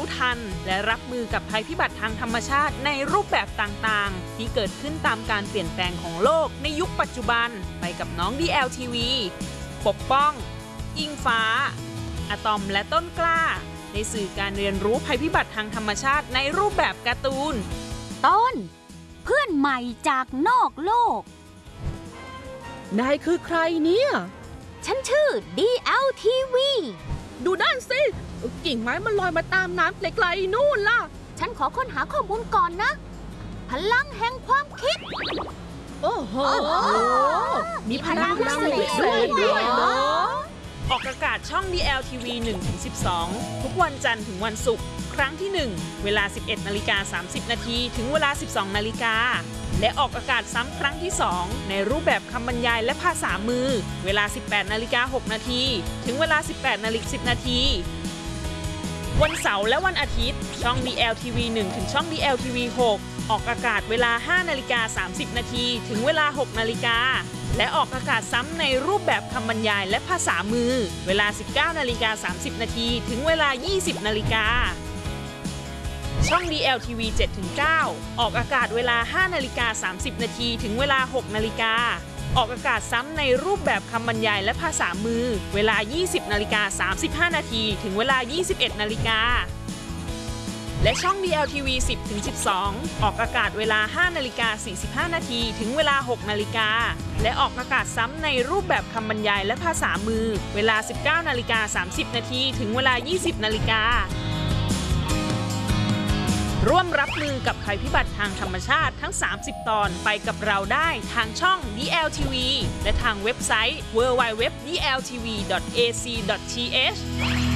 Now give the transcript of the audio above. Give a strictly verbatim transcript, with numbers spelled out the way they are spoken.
ทันและรับมือกับภัยพิบัติทางธรรมชาติในรูปแบบต่างๆที่เกิดขึ้นตามการเปลี่ยนแปลงของโลกในยุคปัจจุบันไปกับน้อง ดี แอล ที วี ปกป้องอิงฟ้าอะตอมและต้นกล้าในสื่อการเรียนรู้ภัยพิบัติทางธรรมชาติในรูปแบบการ์ตูนต้นเพื่อนใหม่จากนอกโลกนายคือใครเนี่ยฉันชื่อ ดี แอล ที วีดูด้านสิกิ่งไม้มันลอยมาตามน้ำไกลๆนู่นล่ะฉันขอค้นหาข้อมูลก่อนนะพลังแห่งความคิดโอ้โหมีพลังพิเศษด้วยเนาะออกอากาศช่อง ดี แอล ที วี หนึ่งถึงสิบสอง ทุกวันจันทร์ถึงวันศุกร์ครั้งที่ หนึ่ง เวลา สิบเอ็ดนาฬิกาสามสิบนาทีถึงเวลา สิบสองนาฬิกาและออกอากาศซ้ำครั้งที่ สอง ในรูปแบบคำบรรยายและภาษามือเวลา สิบแปดนาฬิกาหกนาทีถึงเวลา สิบแปดนาฬิกาสิบนาทีวันเสาร์และวันอาทิตย์ช่อง ดี แอล ที วี หนึ่ง ถึงช่อง ดี แอล ที วี หก ออกอากาศเวลา ห้านาฬิกาสามสิบนาทีถึงเวลา หกนาฬิกาและออกอากาศซ้ำในรูปแบบคำบรรยายและภาษามือเวลา สิบเก้านาฬิกาสามสิบนาทีถึงเวลา ยี่สิบนาฬิกาช่อง ดี แอล ที วี เจ็ดถึงเก้า ออกอากาศเวลา ห้านาฬิกาสามสิบนาทีถึงเวลา หกนาฬิกาออกอากาศซ้ำในรูปแบบคำบรรยายและภาษามือเวลา ยี่สิบนาฬิกาสามสิบห้านาทีถึงเวลา ยี่สิบเอ็ดนาฬิกาและช่อง ดี แอล ที วี สิบถึงสิบสอง ออกอากาศเวลา ห้านาฬิกาสี่สิบห้านาทีถึงเวลา หกนาฬิกาและออกอากาศซ้ำในรูปแบบคำบรรยายและภาษามือเวลา สิบเก้านาฬิกาสามสิบนาทีถึงเวลา ยี่สิบนาฬิการ่วมรับมือกับภัยพิบัติทางธรรมชาติทั้ง สามสิบ ตอนไปกับเราได้ทางช่อง ดี แอล ที วี และทางเว็บไซต์ ดับเบิลยู ดับเบิลยู ดับเบิลยู ดอท ดี แอล ที วี ดอท เอ ซี ดอท ที เอช